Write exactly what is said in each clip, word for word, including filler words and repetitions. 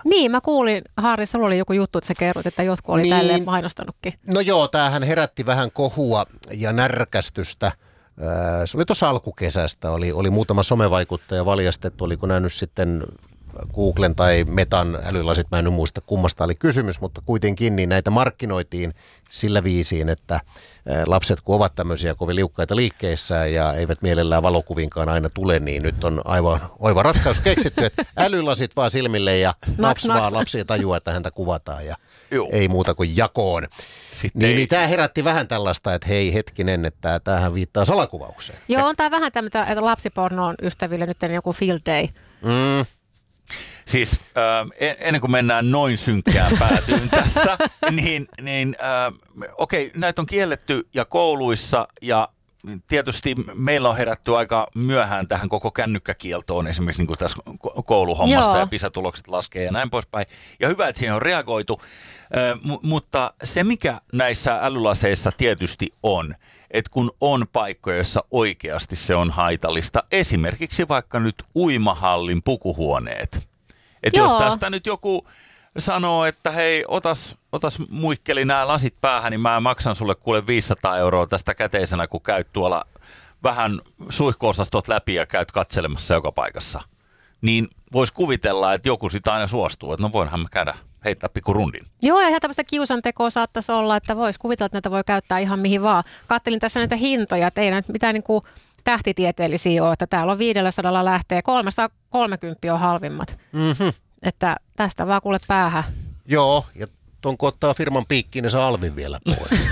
Niin, mä kuulin, Harri, sulla oli joku juttu, että sä kerrot, että jotkut oli niin tälleen mainostanutkin. No joo, tämähän herätti vähän kohua ja närkästystä. Se oli tuossa alkukesästä, oli, oli muutama somevaikuttaja valjastettu, oliko nähnyt sitten Googlen tai Metan älylasit, mä en muista kummasta oli kysymys, mutta kuitenkin niin näitä markkinoitiin sillä viisiin, että lapset kun ovat tämmöisiä kovin liukkaita liikkeissä ja eivät mielellään valokuvinkaan aina tule, niin nyt on aivan oiva ratkaisu keksitty, että älylasit vaan silmille ja lapsi vaan lapsi tajuaa, että häntä kuvataan ja Joo. ei muuta kuin jakoon. Niin, niin tämä herätti vähän tällaista, että hei hetkinen, että tämähän viittaa salakuvaukseen. Joo, on tämä vähän tämmöistä, että lapsiporno on ystäville nyt joku field day. Mm. Siis äh, ennen kuin mennään noin synkkään päätyyn tässä, niin, niin äh, okei, okay, näitä on kielletty ja kouluissa ja tietysti meillä on herätty aika myöhään tähän koko kännykkäkieltoon esimerkiksi niin kuin tässä kouluhommassa Joo. ja PISA-tulokset laskee ja näin poispäin. Ja hyvä, että siihen on reagoitu, äh, m- mutta se mikä näissä älylaseissa tietysti on, että kun on paikkoja, joissa oikeasti se on haitallista, esimerkiksi vaikka nyt uimahallin pukuhuoneet. Että jos tästä nyt joku sanoo, että hei, otas, otas muikkeli nämä lasit päähän, niin mä maksan sulle kuule viisisataa euroa tästä käteisenä, kun käyt tuolla vähän suihko-osastot läpi ja käyt katselemassa joka paikassa. Niin vois kuvitella, että joku sitä aina suostuu, että no voinhan mä käydä heittää pikku rundin. Joo, ja ihan tämmöistä kiusantekoa saattaisi olla, että vois kuvitella, että näitä voi käyttää ihan mihin vaan. Kattelin tässä näitä hintoja, että ei näitä mitään niin kuin tähtitieteellisiä ole, että täällä on viidelläsadalla lähtee, kolmesataakolmekymmentä on halvimmat. Mm-hmm. Että tästä vaan kuule päähän. Joo, ja ton kun ottaa firman piikkiin, niin saa alvin vielä pois.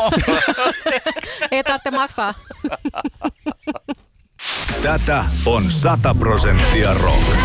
Ei tarvitse maksaa. Tätä on sata prosenttia rock.